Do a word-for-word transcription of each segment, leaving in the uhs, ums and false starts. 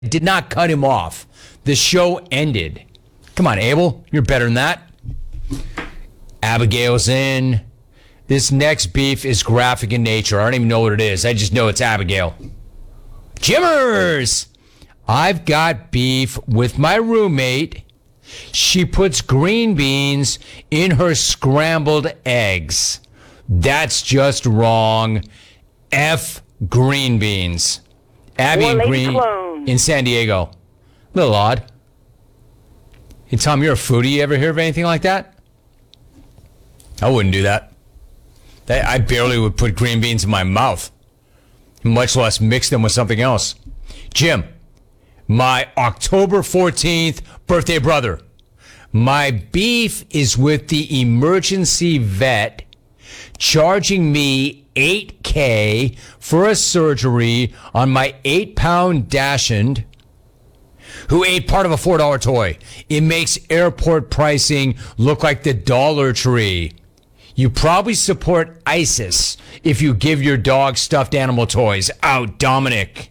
did not cut him off. The show ended. Come on, Abel. You're better than that. Abigail's in. This next beef is graphic in nature. I don't even know what it is. I just know it's Abigail. Jimmers! I've got beef with my roommate. She puts green beans in her scrambled eggs. That's just wrong. F green beans. Abby and Green clone. In San Diego. A little odd. Hey, Tom, you're a foodie. You ever hear of anything like that? I wouldn't do that. I barely would put green beans in my mouth, much less mix them with something else. Jim, my October fourteenth birthday brother. My beef is with the emergency vet charging me eight K for a surgery on my eight-pound Dachshund who ate part of a four dollar toy. It makes airport pricing look like the Dollar Tree. You probably support ISIS if you give your dog stuffed animal toys. Out, Dominic.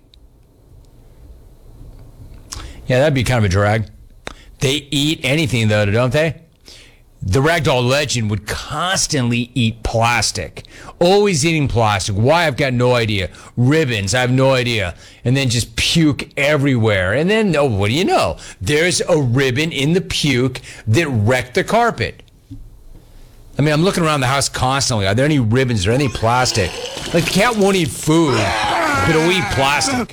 Yeah, that'd be kind of a drag. They eat anything, though, don't they? The Ragdoll legend would constantly eat plastic. Always eating plastic. Why? I've got no idea. Ribbons, I have no idea. And then just puke everywhere. And then, oh, what do you know? There's a ribbon in the puke that wrecked the carpet. I mean, I'm looking around the house constantly. Are there any ribbons or any plastic? Like, the cat won't eat food, but it'll eat plastic.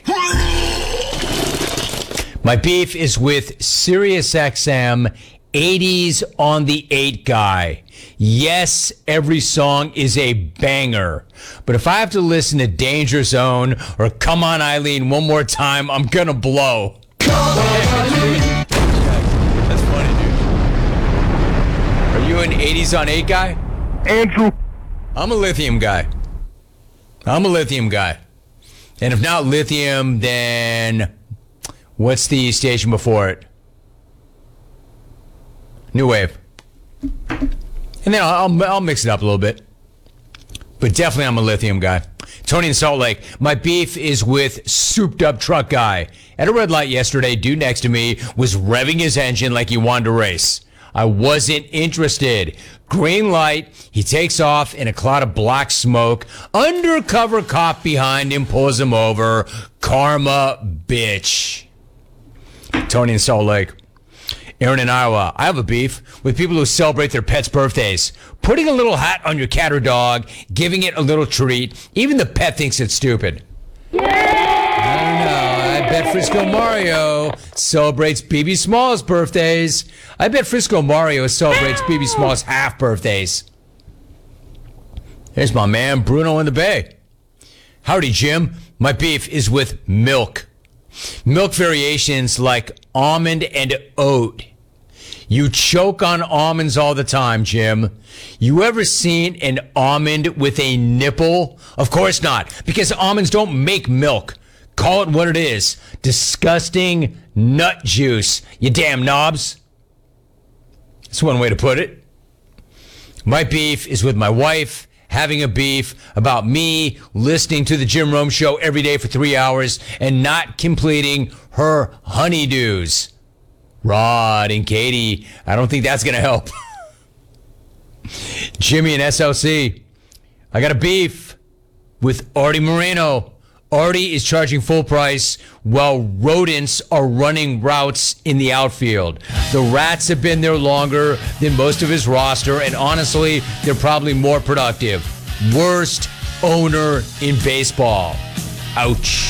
My beef is with SiriusXM eighties on the eight guy. Yes, every song is a banger. But if I have to listen to Danger Zone or Come On Eileen one more time, I'm gonna blow. That's funny, dude. Are you an eighties on eight guy? Andrew. I'm a lithium guy. I'm a lithium guy. And if not lithium, then what's the station before it? New Wave. And then I'll, I'll mix it up a little bit. But definitely I'm a lithium guy. Tony in Salt Lake. My beef is with souped up truck guy. At a red light yesterday, dude next to me was revving his engine like he wanted to race. I wasn't interested. Green light, he takes off in a cloud of black smoke. Undercover cop behind him pulls him over. Karma, bitch. Tony in Salt Lake. Aaron in Iowa. I have a beef with people who celebrate their pets' birthdays. Putting a little hat on your cat or dog, giving it a little treat. Even the pet thinks it's stupid. Yay! I don't know. I bet Frisco Mario celebrates B B Small's birthdays. I bet Frisco Mario celebrates B B Small's half birthdays. There's my man Bruno in the Bay. Howdy, Jim. My beef is with milk. Milk variations like almond and oat. You choke on almonds all the time, Jim. You ever seen an almond with a nipple? Of course not, because almonds don't make milk. Call it what it is. Disgusting nut juice, you damn knobs. That's one way to put it. My beef is with my wife. Having a beef about me listening to the Jim Rome Show every day for three hours and not completing her honeydews. Rod and Katie, I don't think that's going to help. Jimmy and S L C, I got a beef with Artie Moreno. Artie is charging full price while rodents are running routes in the outfield. The rats have been there longer than most of his roster, and honestly, they're probably more productive. Worst owner in baseball. Ouch.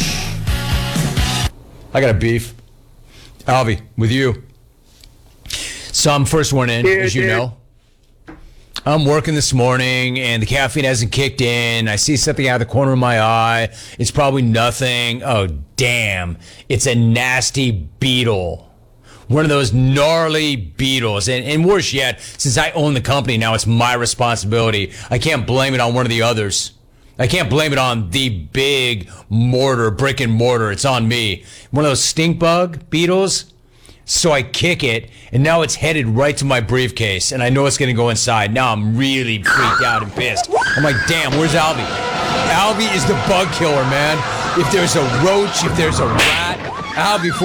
I got a beef. Alvy, with you. So I'm first one in, Here, as you dude. know. I'm working this morning, and the caffeine hasn't kicked in. I see something out of the corner of my eye. It's probably nothing. Oh, damn. It's a nasty beetle. One of those gnarly beetles. And, and worse yet, since I own the company now, it's my responsibility. I can't blame it on one of the others. I can't blame it on the big mortar, brick and mortar. It's on me. One of those stink bug beetles. So I kick it, and now it's headed right to my briefcase, and I know it's going to go inside. Now I'm really freaked out and pissed. I'm like, damn, where's Albie? Albie is the bug killer, man. If there's a roach, if there's a rat, Al, before